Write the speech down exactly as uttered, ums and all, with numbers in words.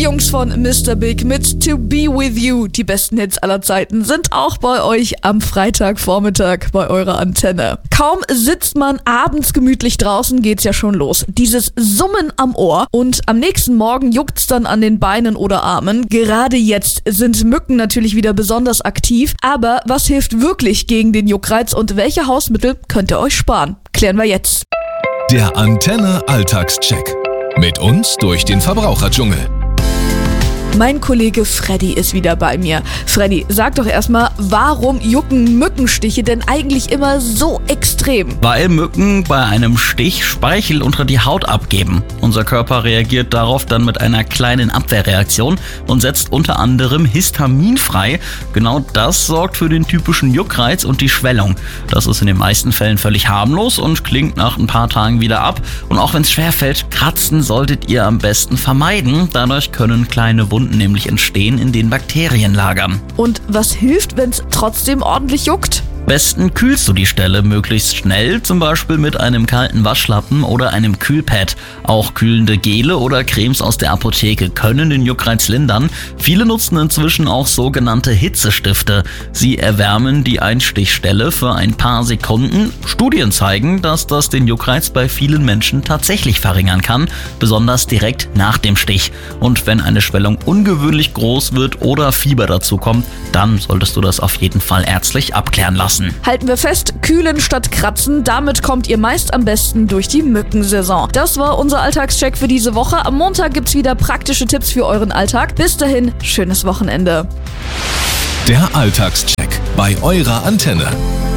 Die Jungs von Mister Big mit To Be With You, die besten Hits aller Zeiten, sind auch bei euch am Freitagvormittag bei eurer Antenne. Kaum sitzt man abends gemütlich draußen, geht's ja schon los. Dieses Summen am Ohr und am nächsten Morgen juckt's dann an den Beinen oder Armen. Gerade jetzt sind Mücken natürlich wieder besonders aktiv, aber was hilft wirklich gegen den Juckreiz und welche Hausmittel könnt ihr euch sparen? Klären wir jetzt. Der Antenne Alltagscheck. Mit uns durch den Verbraucherdschungel. Mein Kollege Freddy ist wieder bei mir. Freddy, sag doch erstmal, warum jucken Mückenstiche denn eigentlich immer so extrem? Weil Mücken bei einem Stich Speichel unter die Haut abgeben. Unser Körper reagiert darauf dann mit einer kleinen Abwehrreaktion und setzt unter anderem Histamin frei. Genau das sorgt für den typischen Juckreiz und die Schwellung. Das ist in den meisten Fällen völlig harmlos und klingt nach ein paar Tagen wieder ab. Und auch wenn es schwerfällt, Kratzen solltet ihr am besten vermeiden. Dadurch können kleine Wunden nämlich entstehen, in den Bakterien lagern. Und was hilft, wenn es trotzdem ordentlich juckt? Besten kühlst du die Stelle möglichst schnell, zum Beispiel mit einem kalten Waschlappen oder einem Kühlpad. Auch kühlende Gele oder Cremes aus der Apotheke können den Juckreiz lindern. Viele nutzen inzwischen auch sogenannte Hitzestifte. Sie erwärmen die Einstichstelle für ein paar Sekunden. Studien zeigen, dass das den Juckreiz bei vielen Menschen tatsächlich verringern kann, besonders direkt nach dem Stich. Und wenn eine Schwellung ungewöhnlich groß wird oder Fieber dazu kommt, dann solltest du das auf jeden Fall ärztlich abklären lassen. Halten wir fest, kühlen statt kratzen, damit kommt ihr meist am besten durch die Mückensaison. Das war unser Alltagscheck für diese Woche. Am Montag gibt's wieder praktische Tipps für euren Alltag. Bis dahin, schönes Wochenende. Der Alltagscheck bei eurer Antenne.